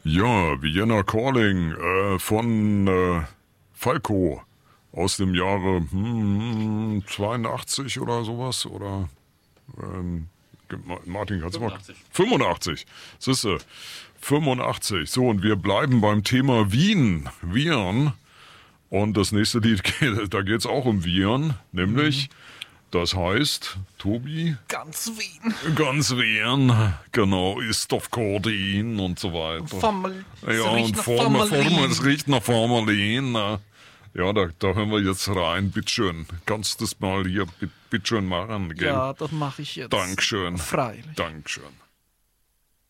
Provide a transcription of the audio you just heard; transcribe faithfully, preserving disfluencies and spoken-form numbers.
Ja, Vienna Calling äh, von äh, Falco aus dem Jahre hm, zweiundachtzig oder sowas. Oder ähm, Martin, kannst du mal? fünfundachtzig. Siehste, fünfundachtzig. So, und wir bleiben beim Thema Wien. Viren. Und das nächste Lied, geht, da geht es auch um Viren, nämlich, mhm. das heißt, Tobi? Ganz Wien. Ganz Wien, genau, ist auf Kodein und so weiter. Formel, ja, und Formel, Formel, es riecht nach Formalin. Ja, da, da hören wir jetzt rein, bitteschön. Kannst du das mal hier bitteschön machen? Gell? Ja, das mache ich jetzt. Dankeschön. Freilich. Dankeschön.